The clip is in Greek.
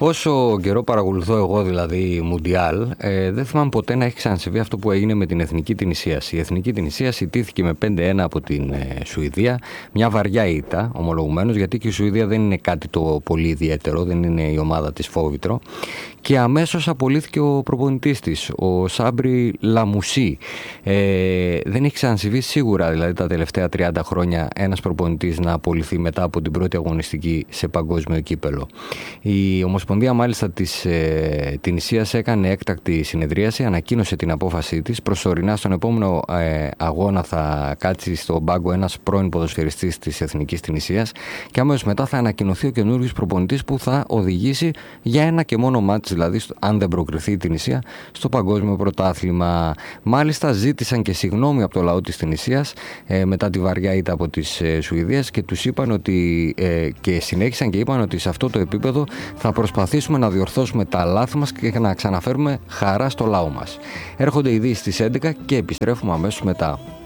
Όσο καιρό παρακολουθώ εγώ δηλαδή Μουντιάλ, δεν θυμάμαι ποτέ να έχει ξανασυμβεί αυτό που έγινε με την Εθνική Τινησίας. Η Εθνική Τινησίας ιτήθηκε με 5-1 από την Σουηδία, μια βαριά ήττα ομολογουμένως, γιατί και η Σουηδία δεν είναι κάτι το πολύ ιδιαίτερο, δεν είναι η ομάδα της Φόβητρο, και αμέσως απολύθηκε ο προπονητής της, ο Σάμπρι Λαμουσί. Δεν έχει ξανασυμβεί σίγουρα δηλαδή τα τελευταία 30 χρόνια ένας προπονητής να απολυθεί μετά από την πρώτη αγωνιστική σε παγκόσμιο κύπελο. Η Ομοσπονδία μάλιστα της Τινησίας έκανε έκτακτη συνεδρίαση, ανακοίνωσε την απόφασή της. Προσωρινά στον επόμενο αγώνα θα κάτσει στον πάγκο ένας πρώην ποδοσφαιριστής της Εθνικής Τινησίας και αμέσως μετά θα ανακοινωθεί ο καινούριος προπονητής που θα οδηγήσει για ένα και μόνο μάτς, δηλαδή αν δεν προκριθεί η Τινησία, στο παγκόσμιο πρωτάθλημα. Μάλιστα ζήτησαν και συγγνώμη από το λαό της Τινησίας μετά τη βαριά ήττα από τις Σουηδίες και τους είπαν ότι και συνέχισαν και είπαν ότι σε αυτό το επίπεδο θα προσπαθήσουμε να διορθώσουμε τα λάθη μας και να ξαναφέρουμε χαρά στο λαό μας. Έρχονται ειδήσεις στις 11 και επιστρέφουμε αμέσως μετά.